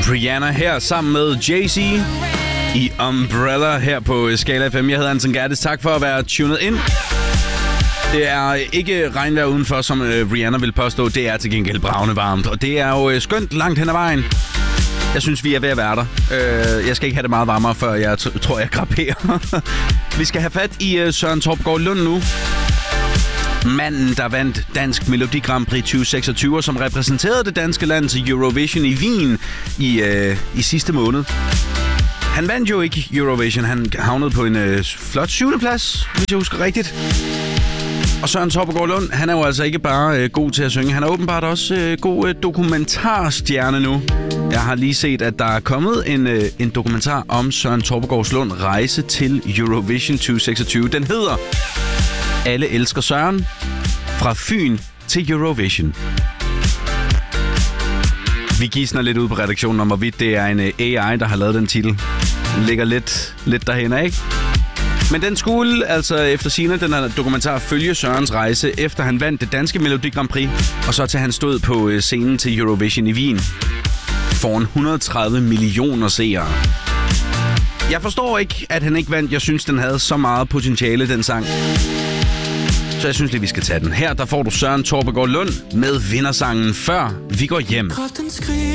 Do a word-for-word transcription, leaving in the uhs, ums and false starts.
Rihanna her sammen med Jay-Z i Umbrella her på Skala F M. Jeg hedder Anton Gerdes. Tak for at være tunet ind. Det er ikke regnvejr udenfor, som Rihanna vil påstå. Det er til gengæld bravende varmt. Og det er jo skønt langt hen ad vejen. Jeg synes, vi er ved at være der. Jeg skal ikke have det meget varmere, før jeg t- tror, jeg kraperer. Vi skal have fat i Søren Torpegaard Lund nu. Manden, der vandt Dansk Melodi Grand Prix tyve seksogtyve, og som repræsenterede det danske land til Eurovision i Wien i, øh, i sidste måned. Han vandt jo ikke Eurovision. Han havnede på en øh, flot syvende plads, hvis jeg husker rigtigt. Og Søren Torpegaard Lund, han er jo altså ikke bare øh, god til at synge. Han er åbenbart også øh, god øh, dokumentarstjerne nu. Jeg har lige set, at der er kommet en, øh, en dokumentar om Søren Torpegaard Lund rejse til Eurovision tyve seksogtyve. Den hedder Alle elsker Søren. Fra Fyn til Eurovision. Vi gidsner lidt ud på redaktionen om, hvorvidt det er en A I, der har lavet den titel. Den ligger lidt, lidt derhen, ikke? Men den skulle altså efter sigende, den her dokumentar, følge Sørens rejse, efter han vandt det danske Melodi Grand Prix, og så til han stod på scenen til Eurovision i Wien foran et hundrede og tredive millioner seere. Jeg forstår ikke, at han ikke vandt. Jeg synes, den havde så meget potentiale, den sang. Så jeg synes lige, vi skal tage den. Her der får du Søren Torpegaard Lund med vindersangen Før vi går hjem.